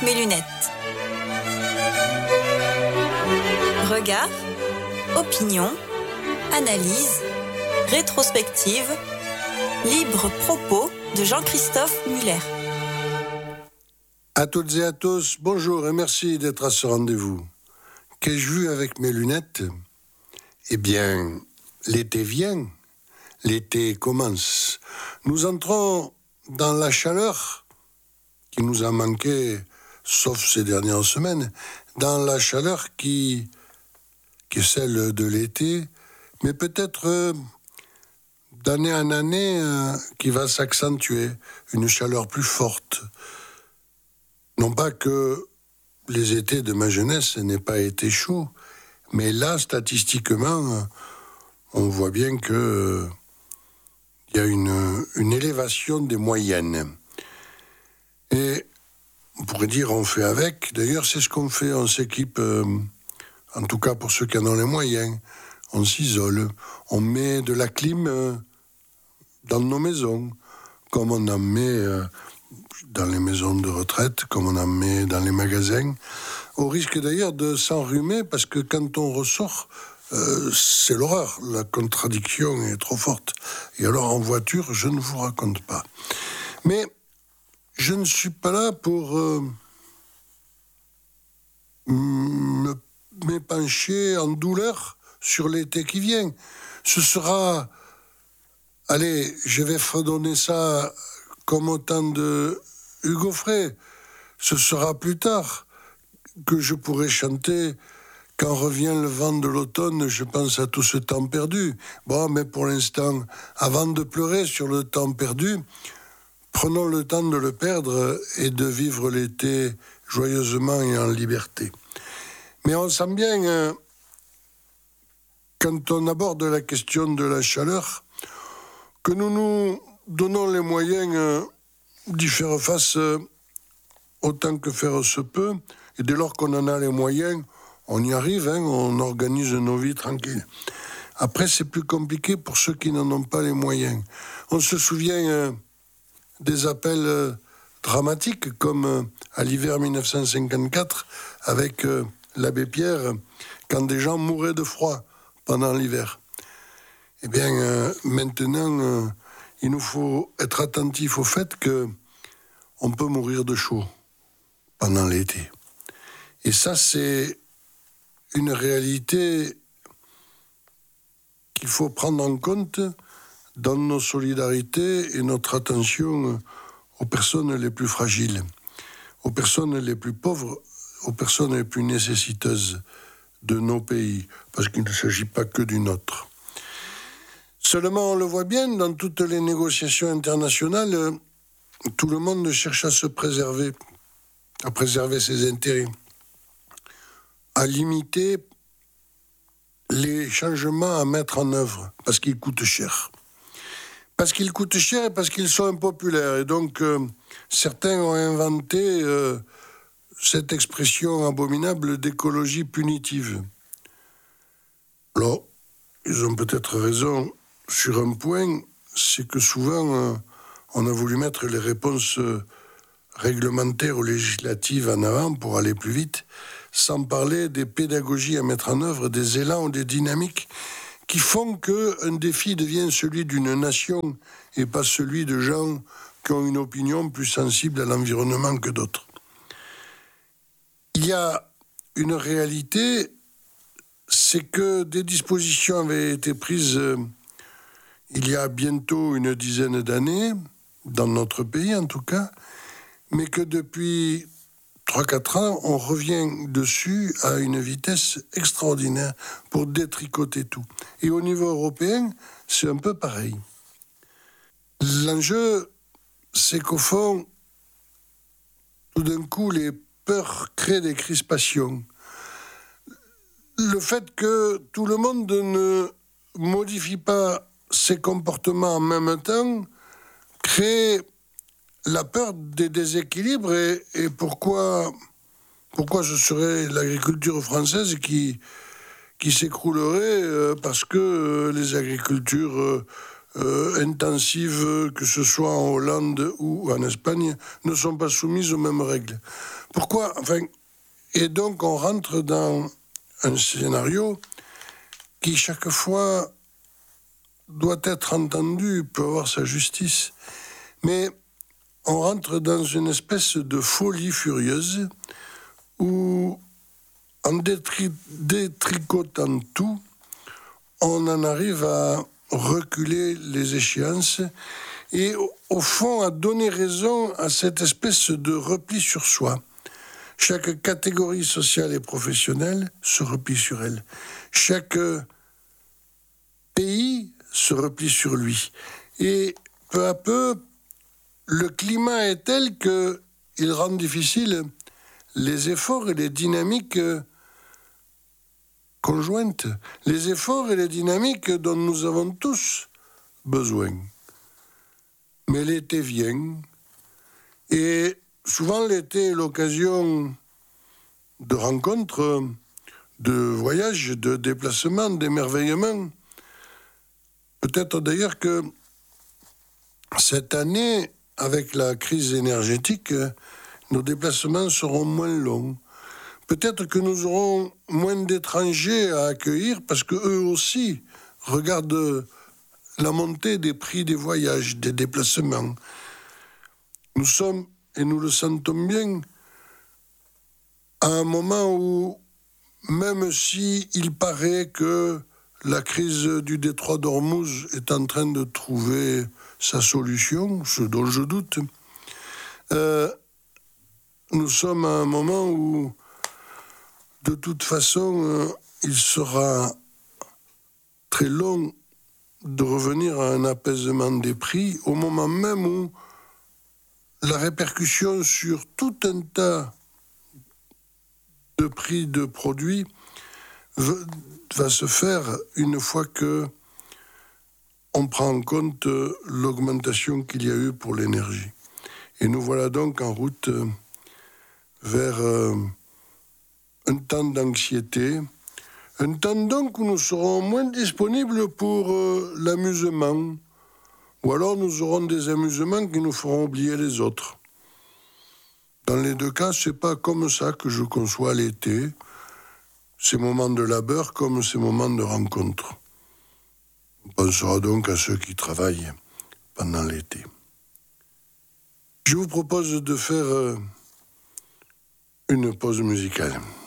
mes lunettes. Regard, opinion, analyse, rétrospective, libre propos de Jean-Christophe Muller. À toutes et à tous, bonjour et merci d'être à ce rendez-vous. Qu'ai-je vu avec mes lunettes ? Eh bien, l'été vient, l'été commence. Nous entrons dans la chaleur qui nous a manqué, sauf ces dernières semaines, dans la chaleur qui est celle de l'été, mais peut-être d'année en année qui va s'accentuer, une chaleur plus forte. Non pas que les étés de ma jeunesse n'aient pas été chauds, mais là, statistiquement, on voit bien que il y a une élévation des moyennes. Et on pourrait dire on fait avec. D'ailleurs, c'est ce qu'on fait. On s'équipe, en tout cas pour ceux qui en ont les moyens. On s'isole. On met de la clim dans nos maisons, comme on en met dans les maisons de retraite, comme on en met dans les magasins, au risque d'ailleurs de s'enrhumer, parce que quand on ressort, c'est l'horreur, la contradiction est trop forte. Et alors en voiture, je ne vous raconte pas. Mais je ne suis pas là pour m'épancher en douleur sur l'été qui vient. Ce sera... Allez, je vais fredonner ça comme au temps de Hugo Frey. Ce sera plus tard que je pourrai chanter « Quand revient le vent de l'automne, je pense à tout ce temps perdu ». Bon, mais pour l'instant, avant de pleurer sur le temps perdu, prenons le temps de le perdre et de vivre l'été joyeusement et en liberté. Mais on sent bien, quand on aborde la question de la chaleur, que nous nous donnons les moyens d'y faire face autant que faire se peut. Et dès lors qu'on en a les moyens, on y arrive, on organise nos vies tranquilles. Après, c'est plus compliqué pour ceux qui n'en ont pas les moyens. On se souvient des appels dramatiques, comme à l'hiver 1954, avec l'abbé Pierre, quand des gens mouraient de froid pendant l'hiver. Eh bien, maintenant, il nous faut être attentifs au fait qu'on peut mourir de chaud pendant l'été. Et ça, c'est une réalité qu'il faut prendre en compte dans nos solidarités et notre attention aux personnes les plus fragiles, aux personnes les plus pauvres, aux personnes les plus nécessiteuses de nos pays, parce qu'il ne s'agit pas que du nôtre. Seulement, on le voit bien, dans toutes les négociations internationales, tout le monde cherche à se préserver, à préserver ses intérêts, à limiter les changements à mettre en œuvre, parce qu'ils coûtent cher. Parce qu'ils coûtent cher et parce qu'ils sont impopulaires. Et donc, certains ont inventé cette expression abominable d'écologie punitive. Alors, ils ont peut-être raison sur un point, c'est que souvent, on a voulu mettre les réponses réglementaires ou législatives en avant pour aller plus vite, sans parler des pédagogies à mettre en œuvre, des élans ou des dynamiques qui font qu'un défi devient celui d'une nation et pas celui de gens qui ont une opinion plus sensible à l'environnement que d'autres. Il y a une réalité, c'est que des dispositions avaient été prises il y a bientôt une dizaine d'années, dans notre pays en tout cas, mais que depuis 3-4 ans, on revient dessus à une vitesse extraordinaire pour détricoter tout. Et au niveau européen, c'est un peu pareil. L'enjeu, c'est qu'au fond, tout d'un coup, les peurs créent des crispations. Le fait que tout le monde ne modifie pas ses comportements en même temps crée la peur des déséquilibres et pourquoi ce serait l'agriculture française qui s'écroulerait parce que les agricultures intensives, que ce soit en Hollande ou en Espagne, ne sont pas soumises aux mêmes règles. Pourquoi et donc on rentre dans un scénario qui chaque fois doit être entendu, peut avoir sa justice, mais on rentre dans une espèce de folie furieuse où, en détricotant tout, on en arrive à reculer les échéances et au fond à donner raison à cette espèce de repli sur soi. Chaque catégorie sociale et professionnelle se replie sur elle. Chaque pays se replie sur lui. Et peu à peu, le climat est tel qu'il rend difficile les efforts et les dynamiques conjointes, les efforts et les dynamiques dont nous avons tous besoin. Mais l'été vient, et souvent l'été est l'occasion de rencontres, de voyages, de déplacements, d'émerveillements. Peut-être d'ailleurs que cette année, avec la crise énergétique, nos déplacements seront moins longs. Peut-être que nous aurons moins d'étrangers à accueillir parce qu'eux aussi regardent la montée des prix des voyages, des déplacements. Nous sommes, et nous le sentons bien, à un moment où, même si il paraît que la crise du détroit d'Ormuz est en train de trouver sa solution, ce dont je doute, nous sommes à un moment où, de toute façon, il sera très long de revenir à un apaisement des prix au moment même où la répercussion sur tout un tas de prix de produits va se faire une fois que on prend en compte l'augmentation qu'il y a eu pour l'énergie. Et nous voilà donc en route vers un temps d'anxiété, un temps donc où nous serons moins disponibles pour l'amusement, ou alors nous aurons des amusements qui nous feront oublier les autres. Dans les deux cas, c'est pas comme ça que je conçois l'été, ces moments de labeur comme ces moments de rencontre. On pensera donc à ceux qui travaillent pendant l'été. Je vous propose de faire une pause musicale.